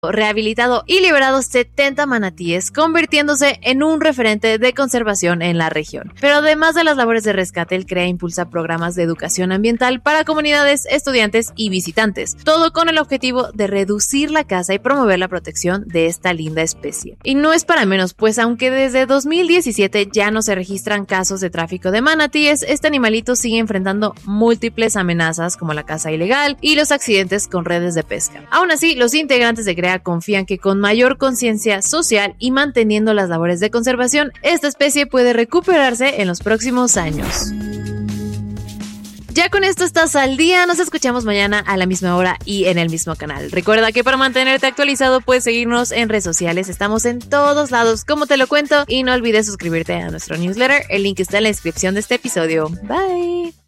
rehabilitado y liberado 70 manatíes, convirtiéndose en un referente de conservación en la región. Pero además de las labores de rescate, el CREA impulsa programas de educación ambiental para comunidades, estudiantes y visitantes, todo con el objetivo de reducir la caza y promover la protección de esta linda especie. Y no es para menos, pues aunque desde 2017 ya no se registran casos de tráfico de manatíes, este animalito sigue enfrentando múltiples amenazas como la caza ilegal y los accidentes con redes de pesca. Aún así, los integrantes de CREA confían que con mayor conciencia social y manteniendo las labores de conservación, esta especie puede recuperarse en los próximos años. Ya con esto estás al día, nos escuchamos mañana a la misma hora y en el mismo canal. Recuerda que para mantenerte actualizado puedes seguirnos en redes sociales, estamos en todos lados como te lo cuento y no olvides suscribirte a nuestro newsletter, el link está en la descripción de este episodio. Bye.